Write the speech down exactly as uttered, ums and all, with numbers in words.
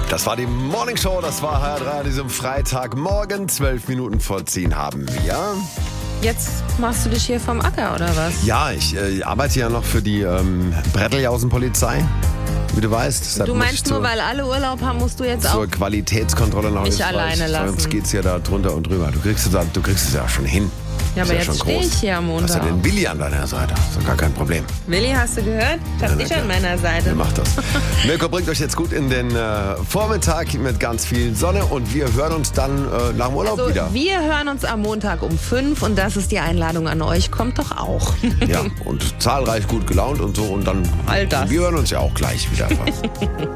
Das war die Morning Show, das war H R drei an diesem Freitagmorgen. Zwölf Minuten vor zehn haben wir. Jetzt machst du dich hier vom Acker, oder was? Ja, ich äh, arbeite ja noch für die ähm, Bretteljausen-Polizei, wie du weißt. Deshalb Du muss meinst ich zur, nur, weil alle Urlaub haben, musst du jetzt zur auch... Qualitätskontrolle noch mich nicht alleine raus. lassen. Sonst geht's ja da drunter und drüber. Du kriegst es, du kriegst es ja schon hin. Ja, Ist aber ja schon jetzt stehe groß. ich hier am Du hast Montag. ja den Willi an deiner Seite. Das ist doch gar kein Problem. Willi, hast du gehört? Ich hab Ja, dich na an klar. meiner Seite. Wer macht das? Mirko bringt euch jetzt gut in den äh, Vormittag mit ganz viel Sonne und wir hören uns dann äh, nach dem Urlaub Also, wieder. wir hören uns am Montag um fünf und das ist die Einladung an euch. Kommt doch auch. Ja, und zahlreich gut gelaunt und so und dann. All das. Wir hören uns ja auch gleich wieder.